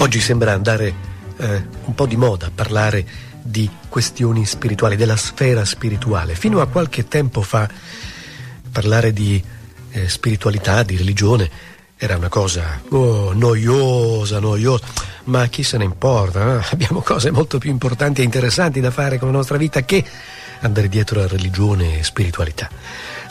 Oggi sembra andare un po' di moda parlare di questioni spirituali, della sfera spirituale. Fino a qualche tempo fa parlare di spiritualità, di religione, era una cosa noiosa, ma chi se ne importa? Abbiamo cose molto più importanti e interessanti da fare con la nostra vita che andare dietro a religione e spiritualità.